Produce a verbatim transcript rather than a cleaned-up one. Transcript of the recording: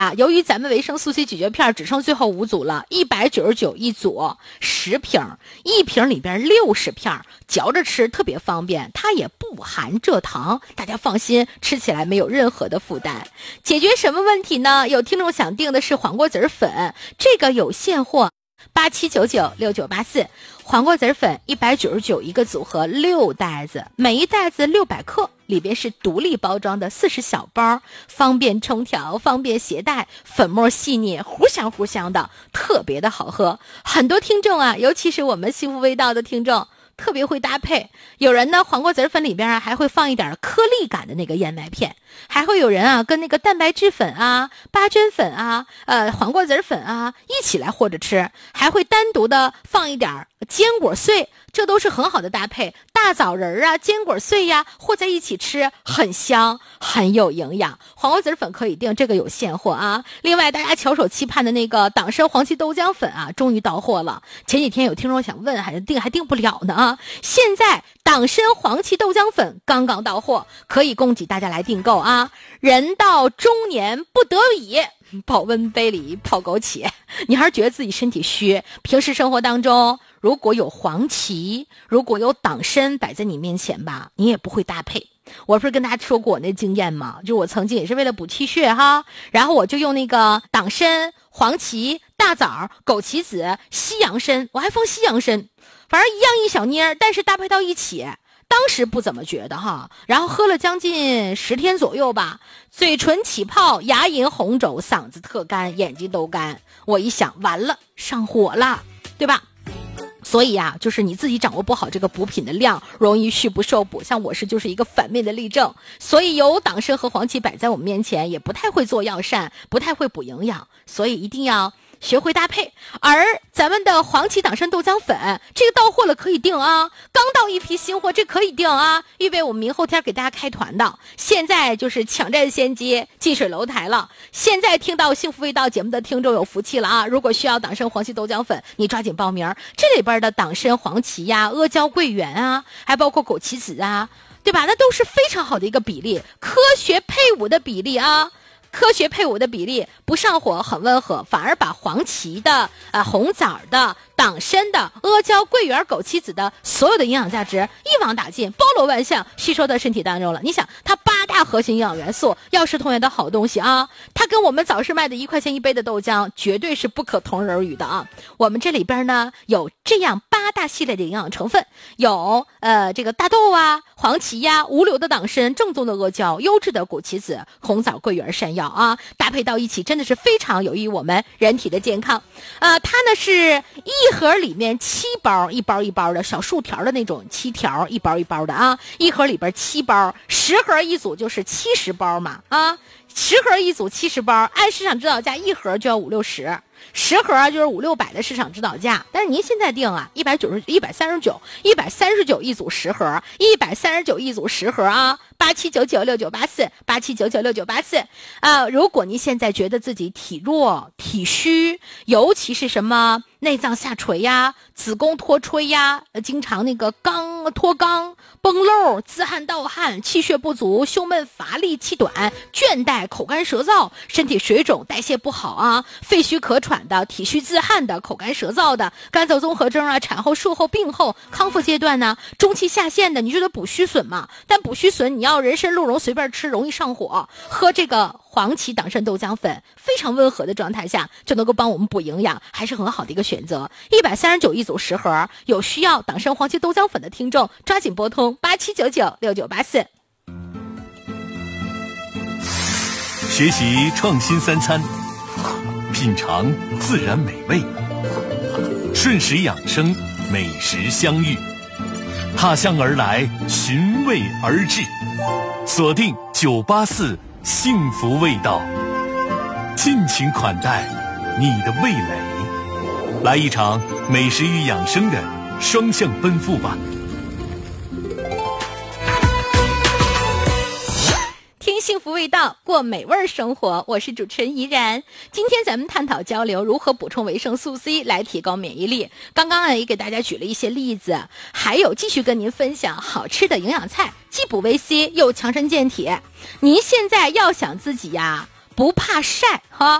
啊，由于咱们维生素 C 咀嚼片只剩最后五组了，一百九十九一组，十瓶，一瓶里边六十片，嚼着吃特别方便，它也不含蔗糖，大家放心，吃起来没有任何的负担。解决什么问题呢？有听众想订的是黄瓜籽粉，这个有现货，八七九九六九八四，黄瓜籽粉一百九十九一个组合，六袋子，每一袋子六百克，里边是独立包装的四十小包，方便冲调，方便携带，粉末细腻，糊香糊香的，特别的好喝。很多听众啊，尤其是我们幸福味道的听众，特别会搭配。有人呢，黄瓜籽粉里边啊还会放一点颗粒感的那个燕麦片，还会有人啊跟那个蛋白质粉啊、八珍粉啊、呃黄瓜籽粉啊一起来和着吃，还会单独的放一点坚果碎，这都是很好的搭配。大枣仁啊、坚果碎呀、啊、和在一起吃，很香，很有营养。黄瓜籽粉可以订，这个有现货啊。另外，大家翘首期盼的那个党参黄芪豆浆粉啊，终于到货了。前几天有听众想问，还是订还订不了呢啊！现在党参黄芪豆浆粉刚刚到货，可以供给大家来订购啊。人到中年不得已，保温杯里泡枸杞，你还是觉得自己身体虚，平时生活当中如果有黄芪，如果有党参摆在你面前吧，你也不会搭配。我不是跟大家说过我那经验吗？就我曾经也是为了补气血哈，然后我就用那个党参、黄芪、大枣、枸杞子、西洋参，我还放西洋参，反正一样一小捏，但是搭配到一起，当时不怎么觉得哈，然后喝了将近十天左右吧，嘴唇起泡，牙龈红肿，嗓子特干，眼睛都干。我一想，完了，上火了，对吧？所以啊，就是你自己掌握不好这个补品的量，容易虚不受补。像我是就是一个反面的例证，所以有党参和黄芪摆在我们面前，也不太会做药膳，不太会补营养，所以一定要学会搭配。而咱们的黄芪党参豆浆粉，这个到货了可以订啊，刚到一批新货，这可以订啊，预备我们明后天给大家开团的。现在就是抢占先机，近水楼台了。现在听到幸福味道节目的听众有福气了啊！如果需要党参黄芪豆浆粉，你抓紧报名。这里边的党参、黄芪呀、阿胶、桂圆啊，还包括枸杞子啊，对吧？那都是非常好的一个比例，科学配伍的比例啊。科学配伍的比例不上火，很温和，反而把黄芪的、呃红枣的、党参的、阿胶、桂圆、枸杞子的所有的营养价值一网打尽，包罗万象，吸收到身体当中了。你想，它八大核心营养元素，药食同源的好东西啊，它跟我们早市卖的一块钱一杯的豆浆绝对是不可同日而语的啊。我们这里边呢有这样八大系列的营养成分，有呃这个大豆啊、黄芪呀、无硫的党参、正宗的阿胶、优质的枸杞子、红枣、桂圆、山药啊，搭配到一起真的是非常有益于我们人体的健康。呃，它呢是一盒里面七包，一包一包的小竖条的那种，七条一包一包的啊，一盒里边七包，十盒一组就是七十包嘛啊，十盒一组七十包，按市场指导价一盒就要五六十。十盒啊就是五六百的市场指导价，但是您现在定啊，一百九十、一百三十九、一百三十九一组十盒，一百三十九一组十盒啊，八七九九六九八四，八七九九六九八四啊。如果您现在觉得自己体弱、体虚，尤其是什么内脏下垂呀、子宫脱垂呀，呃，经常那个肛脱肛、崩漏、自汗盗汗、气血不足、胸闷乏力、气短、倦怠、口干舌燥、身体水肿、代谢不好啊、肺虚咳喘的、体虚自汗的、口干舌燥的、干燥综合征啊、产后、术后、病后、康复阶段呢、中期下陷的，你觉得补虚损嘛？但补虚损你要人参鹿茸随便吃，容易上火，喝这个黄芪党参豆浆粉，非常温和的状态下就能够帮我们补营养，还是很好的一个选择。一百三十九一组十盒，有需要党参黄芪豆浆粉的听众抓紧拨通八七九九六九八四。 学习创新三餐，品尝自然美味，顺时养生，美食相遇，踏香而来，寻味而至，锁定九八四幸福味道，尽情款待你的味蕾，来一场美食与养生的双向奔赴吧。 听幸福味道，过美味生活，我是主持人怡然。今天咱们探讨交流如何补充维生素 C 来提高免疫力。刚刚也给大家举了一些例子，还有继续跟您分享好吃的营养菜，既补维 C 又强身健体。您现在要想自己呀不怕晒哈。